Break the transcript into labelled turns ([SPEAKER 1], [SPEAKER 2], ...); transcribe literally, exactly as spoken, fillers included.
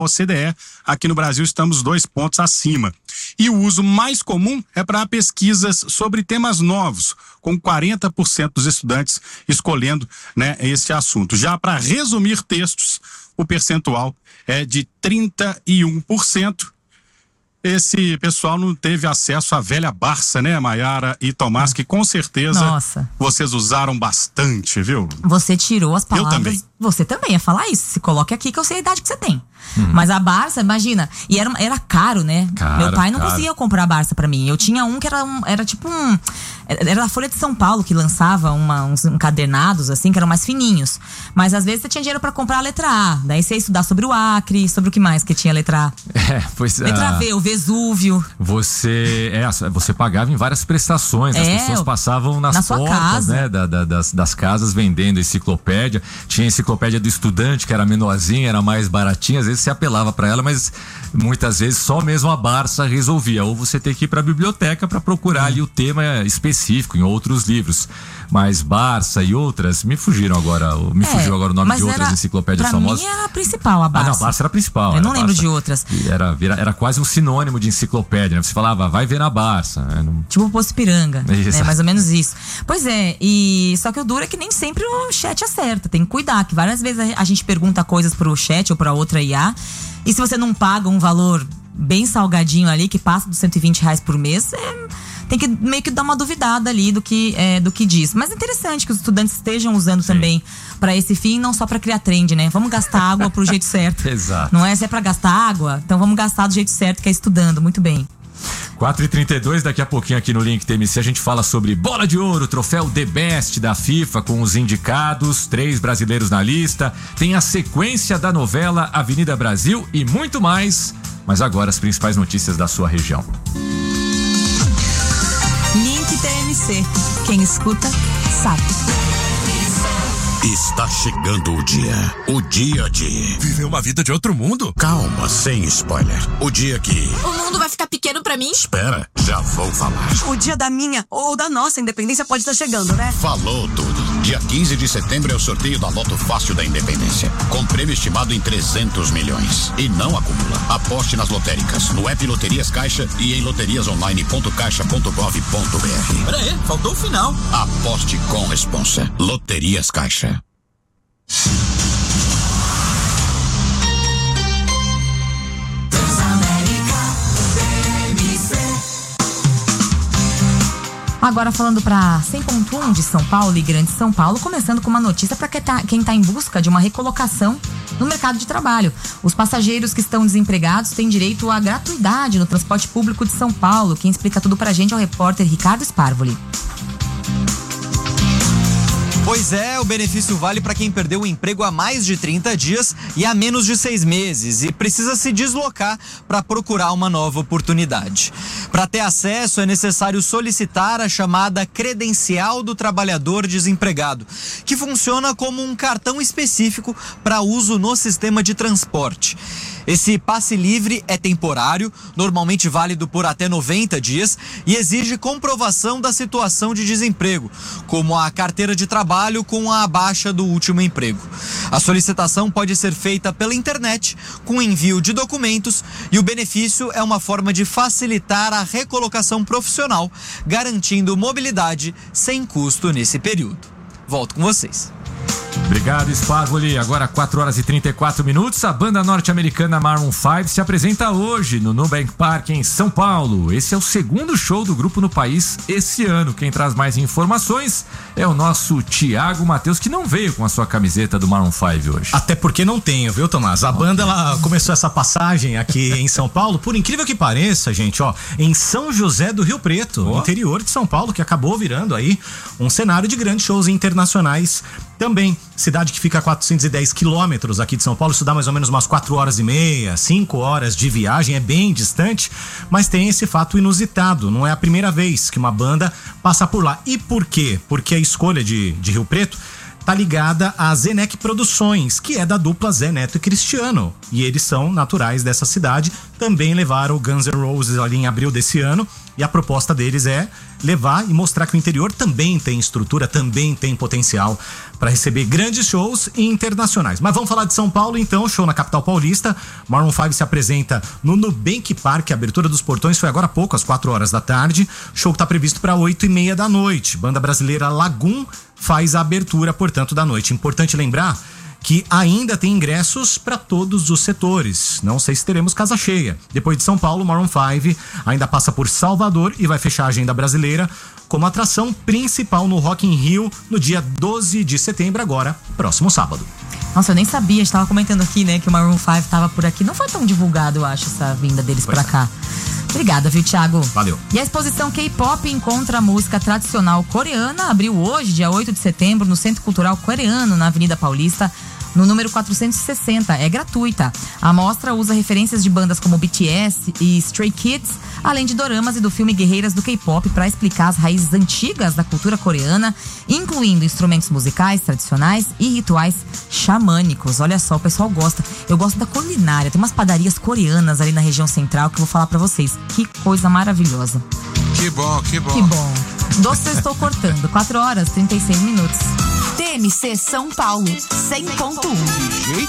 [SPEAKER 1] O C D E, aqui no Brasil estamos dois pontos acima. E o uso mais comum é para pesquisas sobre temas novos, com quarenta por cento dos estudantes escolhendo, né, esse assunto. Já para resumir textos, o percentual é de trinta e um por cento. Esse pessoal não teve acesso à velha Barça, né, Maiara e Tomás, que com certeza
[SPEAKER 2] Nossa.
[SPEAKER 1] vocês usaram bastante, viu?
[SPEAKER 2] Você tirou as palavras.
[SPEAKER 1] Eu também.
[SPEAKER 2] Você também ia falar isso. Se coloque aqui que eu sei a idade que você tem. Hum. Mas a Barça, imagina, e era, era caro, né?
[SPEAKER 3] Cara,
[SPEAKER 2] Meu pai não
[SPEAKER 3] caro.
[SPEAKER 2] conseguia comprar a Barça pra mim. Eu tinha um que era, um, era tipo um... Era a Folha de São Paulo que lançava uma, uns encadernados, assim, que eram mais fininhos. Mas às vezes você tinha dinheiro pra comprar a letra A. Daí você ia estudar sobre o Acre, sobre o que mais que tinha a letra A.
[SPEAKER 3] É, pois...
[SPEAKER 2] Letra
[SPEAKER 3] ah,
[SPEAKER 2] V, o Vesúvio.
[SPEAKER 3] Você, é, você pagava em várias prestações. As
[SPEAKER 2] É,
[SPEAKER 3] pessoas passavam nas
[SPEAKER 2] na sua
[SPEAKER 3] portas,
[SPEAKER 2] casa.
[SPEAKER 3] né, da, da, das, das casas vendendo enciclopédia. Tinha a enciclopédia do estudante, que era menorzinha, era mais baratinha. Às vezes você apelava pra ela, mas muitas vezes só mesmo a Barça resolvia. Ou você tem que ir pra biblioteca pra procurar ali o tema específico em outros livros. Mas Barça e outras, me fugiram agora, me
[SPEAKER 2] É,
[SPEAKER 3] fugiu agora o nome
[SPEAKER 2] mas
[SPEAKER 3] de outras
[SPEAKER 2] era,
[SPEAKER 3] enciclopédias
[SPEAKER 2] pra
[SPEAKER 3] famosas.
[SPEAKER 2] mim era a principal, a Barça.
[SPEAKER 3] Ah, não, Barça era a principal.
[SPEAKER 2] Eu
[SPEAKER 3] era
[SPEAKER 2] não lembro
[SPEAKER 3] Barça.
[SPEAKER 2] de outras.
[SPEAKER 3] Era, era, era quase um sinônimo de enciclopédia, né? Você falava, vai ver na Barça. Né? Não...
[SPEAKER 2] Tipo o Poço Piranga,
[SPEAKER 3] Isso.
[SPEAKER 2] é mais ou menos isso. Pois é, e só que o duro é que nem sempre o chat acerta, tem que cuidar, que várias vezes a, a gente pergunta coisas pro chat ou pra outra I A, e se você não paga um valor bem salgadinho ali, que passa dos cento e vinte reais por mês, é, tem que meio que dar uma duvidada ali do que, é, do que diz. Mas é interessante que os estudantes estejam usando Sim. também pra esse fim, não só pra criar trend, né? Vamos gastar água pro jeito certo.
[SPEAKER 3] Exato.
[SPEAKER 2] Não é? Se é pra gastar água, então vamos gastar do jeito certo, que é estudando. Muito bem.
[SPEAKER 3] quatro e trinta e dois, daqui a pouquinho aqui no Link T M C a gente fala sobre Bola de Ouro, troféu The Best da FIFA com os indicados, três brasileiros na lista, tem a sequência da novela Avenida Brasil e muito mais, mas agora as principais notícias da sua região.
[SPEAKER 2] Link T M C, quem escuta sabe.
[SPEAKER 4] Está chegando o dia. O dia de...
[SPEAKER 5] Viver uma vida de outro mundo?
[SPEAKER 4] Calma, sem spoiler. O dia que...
[SPEAKER 6] O mundo vai ficar pequeno pra mim?
[SPEAKER 4] Espera, já vou falar.
[SPEAKER 7] O dia da minha ou da nossa independência pode estar chegando, né?
[SPEAKER 4] Falou tudo. Dia quinze de setembro é o sorteio da Loto Fácil da Independência. Com prêmio estimado em trezentos milhões. E não acumula. Aposte nas lotéricas, no app Loterias Caixa e em loterias online ponto caixa ponto gov ponto br.
[SPEAKER 5] Pera aí, faltou o final.
[SPEAKER 4] Aposte com responsa. Loterias Caixa.
[SPEAKER 2] Agora falando para cem ponto um de São Paulo e Grande São Paulo, começando com uma notícia para quem está em busca de uma recolocação no mercado de trabalho. Os passageiros que estão desempregados têm direito à gratuidade no transporte público de São Paulo. Quem explica tudo pra gente é o repórter Ricardo Sparvoli.
[SPEAKER 8] Pois é, o benefício vale para quem perdeu o emprego há mais de trinta dias e há menos de seis meses e precisa se deslocar para procurar uma nova oportunidade. Para ter acesso é necessário solicitar a chamada credencial do trabalhador desempregado, que funciona como um cartão específico para uso no sistema de transporte. Esse passe livre é temporário, normalmente válido por até noventa dias e exige comprovação da situação de desemprego, como a carteira de trabalho com a baixa do último emprego. A solicitação pode ser feita pela internet, com envio de documentos, e o benefício é uma forma de facilitar a recolocação profissional, garantindo mobilidade sem custo nesse período. Volto com vocês.
[SPEAKER 3] Obrigado, Sparvoli. Agora quatro horas e trinta e quatro minutos. A banda norte-americana Maroon cinco se apresenta hoje no Nubank Park em São Paulo. Esse é o segundo show do grupo no país esse ano. Quem traz mais informações é o nosso Thiago Matheus, que não veio com a sua camiseta do Maroon cinco hoje.
[SPEAKER 9] Até porque não tenho, viu, Tomás? A banda ela começou essa passagem aqui em São Paulo, por incrível que pareça, gente, ó, em São José do Rio Preto, oh. interior de São Paulo, que acabou virando aí um cenário de grandes shows internacionais também. Cidade que fica a quatrocentos e dez quilômetros aqui de São Paulo, isso dá mais ou menos umas quatro horas e meia, cinco horas de viagem, é bem distante, mas tem esse fato inusitado, não é a primeira vez que uma banda passa por lá. E por quê? Porque a escolha de, de Rio Preto tá ligada à Zeneck Produções, que é da dupla Zé Neto e Cristiano, e eles são naturais dessa cidade, também levaram o Guns N' Roses ali em abril desse ano, e a proposta deles é levar e mostrar que o interior também tem estrutura, também tem potencial para receber grandes shows internacionais. Mas vamos falar de São Paulo então, show na capital paulista. Maroon five se apresenta no Nubank Park, a abertura dos portões foi agora há pouco, às quatro horas da tarde. Show que está previsto para oito e meia da noite. Banda brasileira Lagoon faz a abertura, portanto, da noite. Importante lembrar que ainda tem ingressos para todos os setores. Não sei se teremos casa cheia. Depois de São Paulo, Maroon five ainda passa por Salvador e vai fechar a agenda brasileira como atração principal no Rock in Rio no dia doze de setembro, agora, próximo sábado.
[SPEAKER 2] Nossa, eu nem sabia, a gente tava comentando aqui, né, que o Maroon five tava por aqui. Não foi tão divulgado, eu acho, essa vinda deles pois pra é. cá. Obrigada, viu, Thiago?
[SPEAKER 9] Valeu.
[SPEAKER 2] E a exposição K-pop encontra a música tradicional coreana abriu hoje, dia oito de setembro, no Centro Cultural Coreano, na Avenida Paulista, no número quatrocentos e sessenta. É gratuita. A mostra usa referências de bandas como B T S e Stray Kids, além de doramas e do filme Guerreiras do K-pop, para explicar as raízes antigas da cultura coreana, incluindo instrumentos musicais tradicionais e rituais xamânicos. Olha só, o pessoal gosta. Eu gosto da culinária. Tem umas padarias coreanas ali na região central que eu vou falar para vocês. Que coisa maravilhosa.
[SPEAKER 6] Que bom, que bom.
[SPEAKER 2] Que bom. Doce eu estou cortando. quatro horas e trinta e seis minutos.
[SPEAKER 10] T M C São Paulo, cem ponto um.